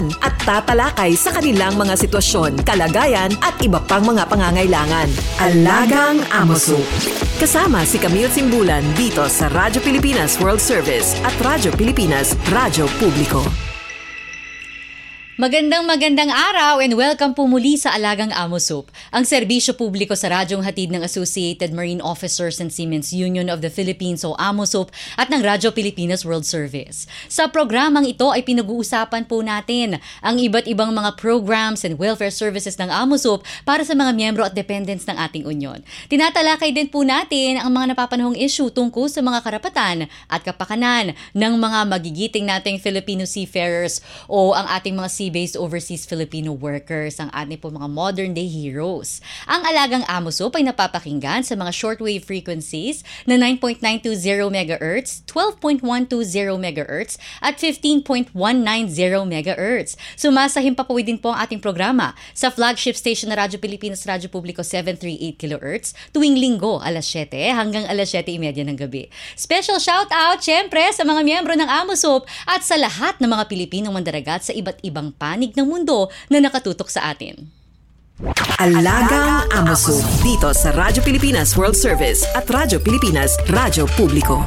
kaalaman at tatalakay sa kanilang mga sitwasyon, kalagayan at iba pang mga pangangailangan. Alagang Amoso. Kasama si Camille Simbulan dito sa Radyo Pilipinas World Service at Radyo Pilipinas Radyo Publiko. Magandang araw and welcome po muli sa Alagang Amosup, ang serbisyo publiko sa radyong hatid ng Associated Marine Officers and Seamen's Union of the Philippines o Amosup at ng Radyo Pilipinas World Service. Sa programang ito ay pinag-uusapan po natin ang iba't ibang mga programs and welfare services ng Amosup para sa mga miyembro at dependents ng ating union. Tinatalakay din po natin ang mga napapanahong issue tungkol sa mga karapatan at kapakanan ng mga magigiting nating Filipino seafarers o ang ating mga based overseas Filipino workers, ang ating po mga modern day heroes. Ang Alagang Amosup ay napapakinggan sa mga shortwave frequencies na 9.920 MHz, 12.120 MHz at 15.190 MHz. Sumasahim pa po din po ang ating programa sa flagship station na Radyo Pilipinas Radyo Publiko 738 kHz tuwing linggo alas 7 hanggang alas 7:30 ng gabi. Special shout out syempre sa mga miyembro ng Amosup at sa lahat ng mga Pilipinong mandaragat sa iba't ibang panig ng mundo na nakatutok sa atin. Alagang Amosup dito sa Radyo Pilipinas World Service at Radyo Pilipinas Radyo Publiko.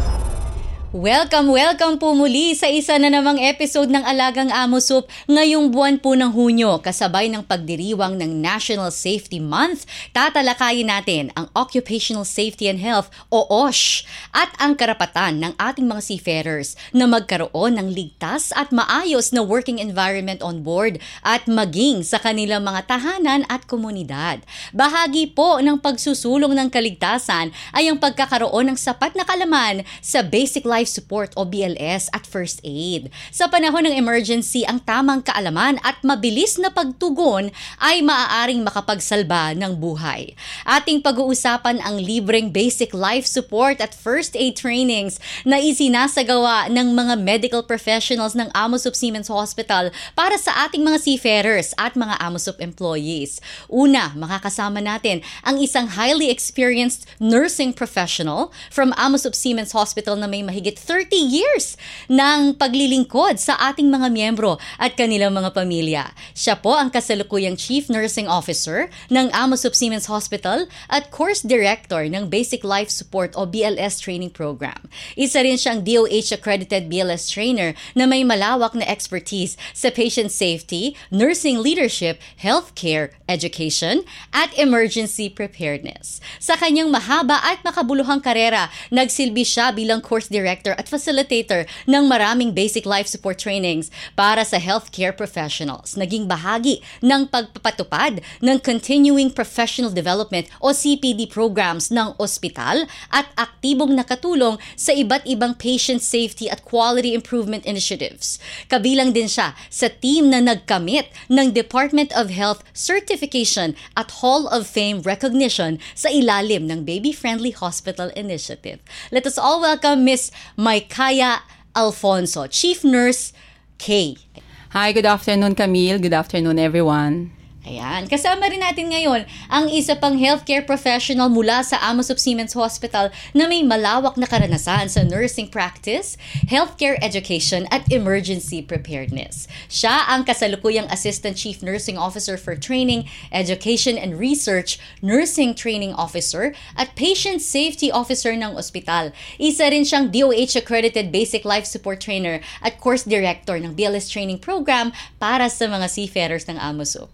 Welcome po muli sa isa na namang episode ng Alagang Amosup ngayong buwan po ng Hunyo, kasabay ng pagdiriwang ng National Safety Month. Tatalakayin natin ang Occupational Safety and Health o OSH at ang karapatan ng ating mga seafarers na magkaroon ng ligtas at maayos na working environment on board at maging sa kanilang mga tahanan at komunidad. Bahagi po ng pagsusulong ng kaligtasan ay ang pagkakaroon ng sapat na kaalaman sa basic life support o BLS at first aid. Sa panahon ng emergency, ang tamang kaalaman at mabilis na pagtugon ay maaaring makapagsalba ng buhay. Ating pag-uusapan ang libreng basic life support at first aid trainings na isinasagawa ng mga medical professionals ng Amosup Seamen's Hospital para sa ating mga seafarers at mga Amosup employees. Una, makakasama natin ang isang highly experienced nursing professional from Amosup Seamen's Hospital na may mahigit 30 years ng paglilingkod sa ating mga miyembro at kanilang mga pamilya. Siya po ang kasalukuyang Chief Nursing Officer ng Amosup Seamen's Hospital at Course Director ng Basic Life Support o BLS Training Program. Isa rin siyang DOH-accredited BLS trainer na may malawak na expertise sa patient safety, nursing leadership, healthcare, education, at emergency preparedness. Sa kanyang mahaba at makabuluhang karera, nagsilbi siya bilang Course Director at facilitator ng maraming basic life support trainings para sa healthcare professionals. Naging bahagi ng pagpapatupad ng Continuing Professional Development o CPD programs ng ospital at aktibong nakatulong sa iba't ibang patient safety at quality improvement initiatives. Kabilang din siya sa team na nagkamit ng Department of Health Certification at Hall of Fame recognition sa ilalim ng Baby Friendly Hospital Initiative. Let us all welcome Miss Maikaya Alfonso, Chief Nurse K. Hi, good afternoon Camille. Good afternoon everyone. Ayan. Kasama rin natin ngayon ang isa pang healthcare professional mula sa Amosup Seamen's Hospital na may malawak na karanasan sa nursing practice, healthcare education at emergency preparedness. Siya ang kasalukuyang Assistant Chief Nursing Officer for Training, Education and Research, Nursing Training Officer at Patient Safety Officer ng ospital. Isa rin siyang DOH-accredited Basic Life Support Trainer at Course Director ng BLS Training Program para sa mga seafarers ng Amosup.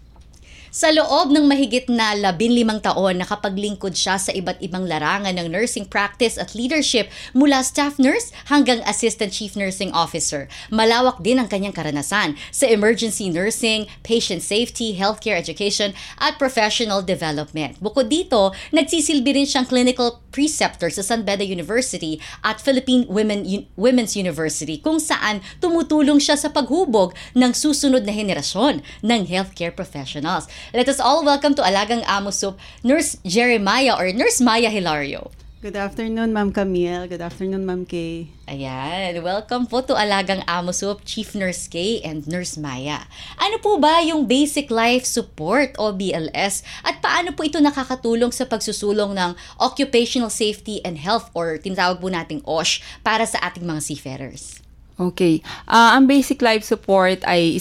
Sa loob ng mahigit na 15 taon, nakapaglingkod siya sa iba't ibang larangan ng nursing practice at leadership mula staff nurse hanggang assistant chief nursing officer. Malawak din ang kanyang karanasan sa emergency nursing, patient safety, healthcare education at professional development. Bukod dito, nagsisilbi rin siyang clinical preceptor sa San Beda University at Philippine Women's University kung saan tumutulong siya sa paghubog ng susunod na henerasyon ng healthcare professionals. Let us all welcome to Alagang Amosup, Nurse Jeremiah or Nurse Maya Hilario. Good afternoon, Ma'am Camille. Good afternoon, Ma'am Kay. Ayan, welcome po to Alagang Amosup, Chief Nurse Kay and Nurse Maya. Ano po ba yung Basic Life Support o BLS at paano po ito nakakatulong sa pagsusulong ng Occupational Safety and Health or tinatawag po nating OSH para sa ating mga seafarers? Okay. Ang Basic Life Support ay